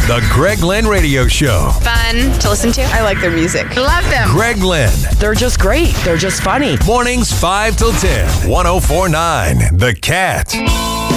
The Greg Lynn Radio Show. Fun to listen to. I like their music. Love them. Greg Lynn. They're just great. They're just funny. Mornings 5 till 10. 104.9 The Cat.